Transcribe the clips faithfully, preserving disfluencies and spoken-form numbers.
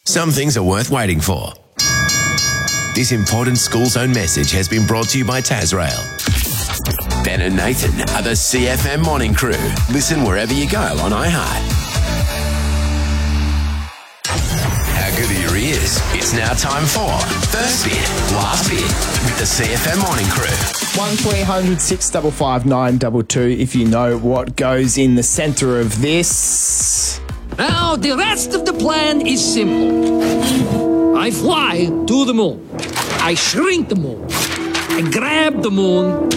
Some things are worth waiting for. This important school zone message has been brought to you by Tasrail. Ben and Nathan are the C F M Morning Crew. Listen wherever you go on iHeart. How good are your ears? It's now time for First Bit, Last Bit with the C F M Morning Crew. one three hundred six five five nine two two if you know what goes in the centre of this. Now, the rest of the plan is simple. I fly to the moon. I shrink the moon. I grab the moon.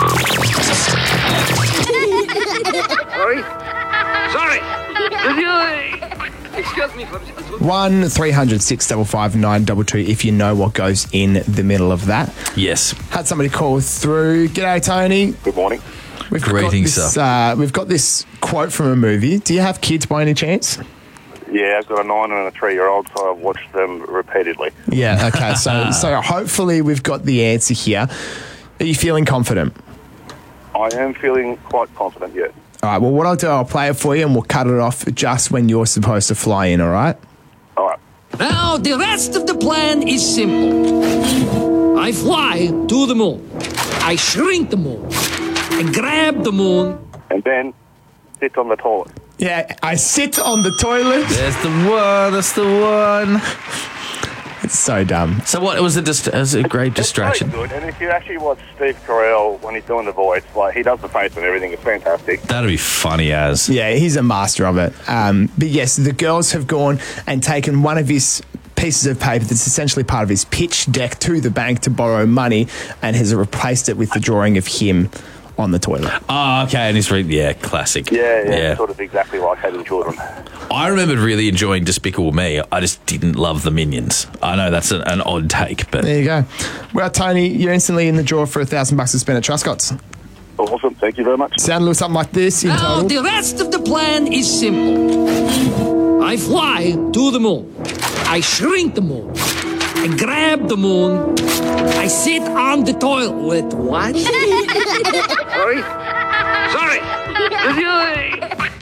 Sorry? Sorry. Did you... Excuse me for... one three hundred six five five nine two two if you know what goes in the middle of that. Yes. Had somebody call through. G'day, Tony. Good morning. We've Greetings, got this, sir. Uh, we've got this quote from a movie. Do you have kids by any chance? Yeah, I've got a nine and a three-year-old, so I've watched them repeatedly. Yeah, okay. So, so hopefully we've got the answer here. Are you feeling confident? I am feeling quite confident, yeah. All right, well, what I'll do, I'll play it for you and we'll cut it off just when you're supposed to fly in, all right? All right. Now, the rest of the plan is simple. I fly to the moon. I shrink the moon. I grab the moon. And then sit on the toilet. Yeah, I sit on the toilet. There's the one. That's the one. It's so dumb. So what? It was a, dist- it was a great It's distraction. very good, and if you actually watch Steve Carell when he's doing the voice, like, he does the face and everything, it's fantastic. That'd be funny as. Yeah, he's a master of it. Um, but yes, the girls have gone and taken one of his pieces of paper that's essentially part of his pitch deck to the bank to borrow money and has replaced it with the drawing of him on the toilet. Oh, okay. And he's re- yeah, classic. Yeah, yeah, sort of exactly like having children. I remembered really enjoying Despicable Me. I just didn't love the Minions. I know that's an, an odd take, but There you go. Well, Tony, you're instantly in the draw for a thousand bucks to spend at Truscott's. Awesome, thank you very much. Sound a little something like this in Now, total. the rest of the plan is simple. I fly to the moon. I shrink the moon. I grab the moon. I sit on the toilet. What? Sorry? Sorry. Did you...